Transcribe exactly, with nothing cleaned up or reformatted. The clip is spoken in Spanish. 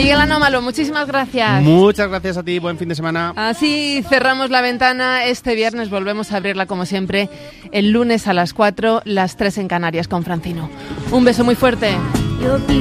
Miguel Anómalo, muchísimas gracias. Muchas gracias a ti, buen fin de semana. Así cerramos la ventana. Este viernes volvemos a abrirla como siempre el lunes a las cuatro, las tres en Canarias con Francino. Un beso muy fuerte.